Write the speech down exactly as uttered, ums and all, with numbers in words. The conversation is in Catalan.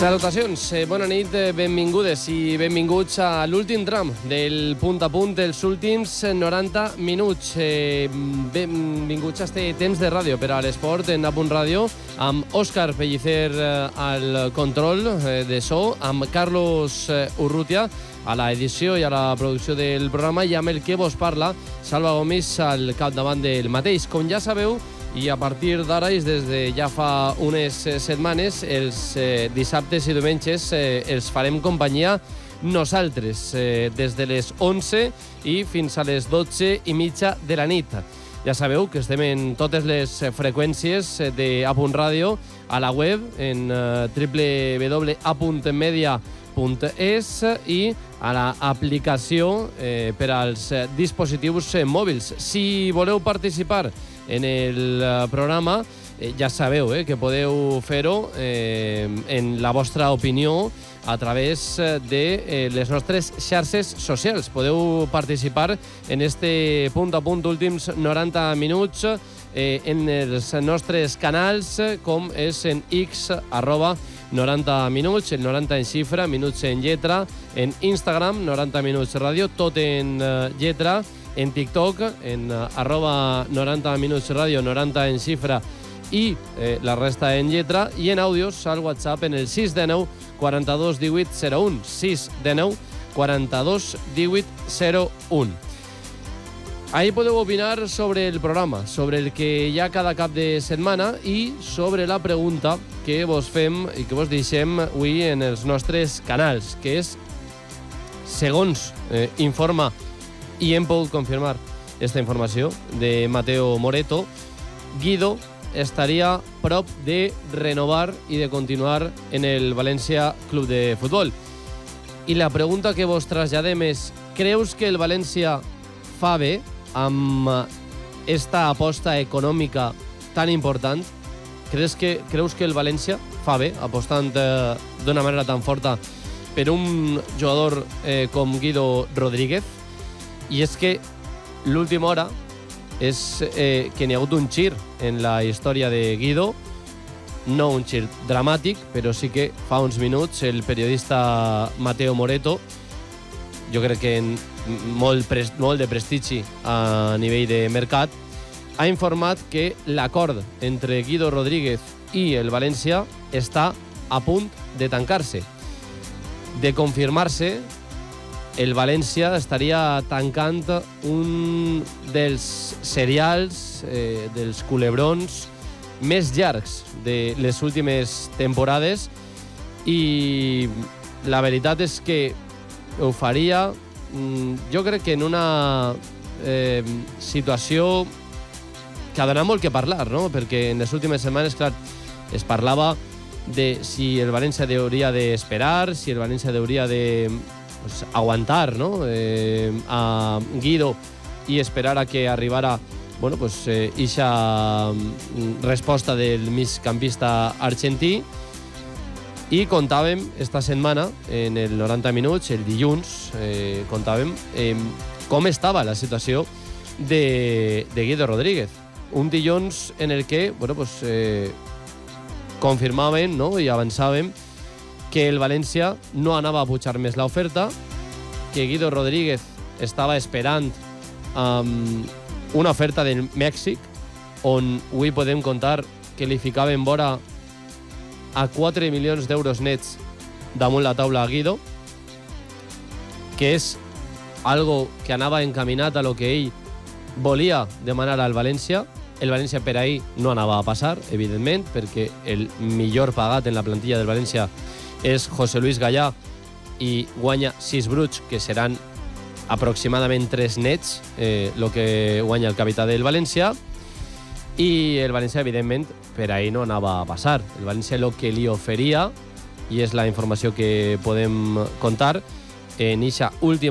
Salutacions, eh, bona nit, eh, benvingudes i benvinguts a l'últim tram del punt a punt, els últims noranta minuts. Eh, benvinguts a este temps de ràdio per a l'esport en A Punt Ràdio, amb Òscar Pellicer eh, al control eh, de so, amb Carlos eh, Urrutia a la edició i a la producció del programa i amb el que vos parla, Salva Gomis, al capdavant del mateix. Com ja sabeu, i a partir d'ara, i des de ja fa unes setmanes, els eh, dissabtes i diumenges eh, els farem companyia nosaltres, eh, des de les onze i fins a les dotze i mitja de la nit. Ja sabeu que estem en totes les freqüències de A Punt Ràdio, a la web, en eh, w w w punt a punt media punt es i a l'aplicació eh, per als dispositius eh, mòbils. Si voleu participar en el programa, eh, ja sabeu eh, que podeu fer-ho eh, en la vostra opinió a través de eh, les nostres xarxes socials. Podeu participar en este punt a punt últims noranta minuts eh, en els nostres canals, com és en X, arroba noranta minuts, el noranta en xifra, minuts en lletra, en Instagram, noranta minuts ràdio, tot en uh, lletra, en TikTok, en uh, arroba noranta minuts ràdio, noranta en xifra i eh, la resta en lletra, i en àudios al WhatsApp en el sis de nou quaranta-dos divuit zero un, sis de nou quaranta-dos divuit zero un. Ahí podeu opinar sobre el programa, sobre el que hi ha cada cap de setmana i sobre la pregunta que vos fem i que vos deixem avui en els nostres canals, que és, segons eh, informa, i hem pogut confirmar esta informació de Mateo Moreto, Guido estaria prop de renovar i de continuar en el València Club de Futbol. I la pregunta que vos traslladem és, creus que el València fa bé amb esta aposta econòmica tan important? Creus que, creus que el València fa bé apostant eh, d'una manera tan forta per un jugador eh, com Guido Rodríguez? I és que l'última hora és eh, que n'hi ha hagut un gir en la història de Guido, no un gir dramàtic, però sí que fa uns minuts el periodista Mateo Moreto, jo crec que en molt, pres, molt de prestigi a nivell de mercat, ha informat que l'acord entre Guido Rodríguez i el València està a punt de tancar-se. De confirmar-se, el València estaria tancant un dels serials, eh, dels culebrons més llargs de les últimes temporades, i la veritat és que ho faria, jo crec que en una eh, situació que ha donat molt que parlar, no? Perquè en les últimes setmanes, clar, es parlava de si el València hauria d'esperar, si el València hauria de pues, aguantar, no? eh, a Guido i esperar a que arribara bueno, pues, eh, ixa resposta del migcampista argentí. I contàvem esta setmana, en el noranta minuts, el dilluns, eh, contàvem eh, com estava la situació de, de Guido Rodríguez. Un dilluns en el que bueno, pues, eh, confirmàvem, no? I avançàvem que el València no anava a pujar més l'oferta, que Guido Rodríguez estava esperant um, una oferta del Mèxic, on avui podem contar que li ficaven vora a quatre milions d'euros nets damunt la taula a Guido, que és algo que anava encaminat a lo que ell volia demanar al València. El València per ahí no anava a passar, evidentment, perquè el millor pagat en la plantilla del València és José Luis Gallà i guanya sis bruts, que seran aproximadament tres nets, eh, el que guanya el capità del València. I el València, evidentment, per ahí no anava a passar. El València el que li oferia, i és la informació que podem contar, en eixa última